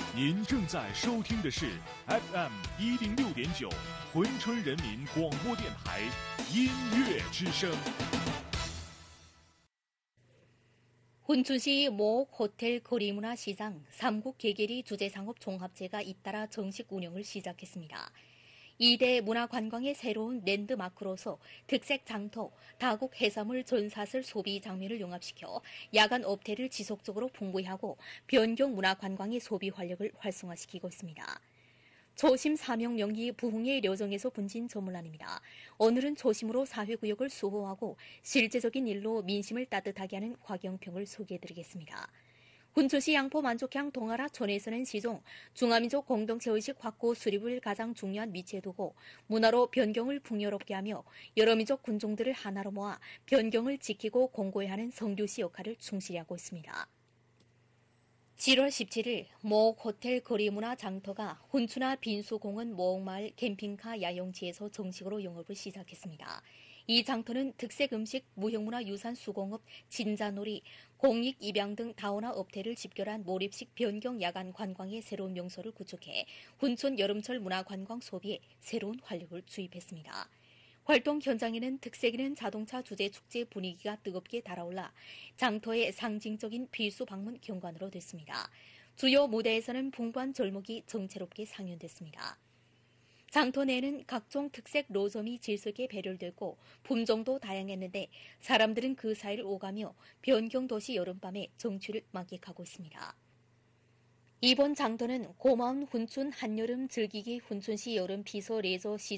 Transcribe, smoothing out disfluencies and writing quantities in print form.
您正在收听的是 FM 106.9珲春人民广播电台音乐之声。 훈춘시 모 호텔 거리문화시장 3국 개계리 주재상업종합제가 잇따라 정식 운영을 시작했습니다. 2대 문화관광의 새로운 랜드마크로서 특색 장터, 다국 해산물 전사슬 소비 장면을 융합시켜 야간 업태를 지속적으로 풍부하고 변경 문화관광의 소비 활력을 활성화시키고 있습니다. 초심 사명 명기 부흥의 려정에서 분진 전문란입니다. 오늘은 초심으로 사회구역을 수호하고 실제적인 일로 민심을 따뜻하게 하는 곽영평을 소개해드리겠습니다. 훈춘시 양포 만족향 동아라 촌에서는 시종 중화민족 공동체의식 확고 수립을 가장 중요한 위치에 두고 문화로 변경을 풍요롭게 하며 여러 민족 군종들을 하나로 모아 변경을 지키고 공고히 하는 성교시 역할을 충실히 하고 있습니다. 7월 17일 모 호텔 거리문화 장터가 훈춘화 빈수공원 모옥마을 캠핑카 야영지에서 정식으로 영업을 시작했습니다. 이 장터는 특색 음식, 무형문화 유산 수공업, 진자놀이, 공익 입양 등 다원화 업태를 집결한 몰입식 변경 야간 관광의 새로운 명소를 구축해 훈춘 여름철 문화관광 소비에 새로운 활력을 주입했습니다. 활동 현장에는 특색 있는 자동차 주제 축제 분위기가 뜨겁게 달아올라 장터의 상징적인 필수 방문 경관으로 됐습니다. 주요 무대에서는 풍부한 절목이 정체롭게 상연됐습니다. 장터 내에는 각종 특색 로점이 질서있게 배열됐고 품종도 다양했는데 사람들은 그 사이를 오가며 변경도시 여름밤의 정취를 만끽하고 있습니다. 이번 장터는 고마운 훈춘 한여름 즐기기 훈춘시 여름 피서 레저 시즌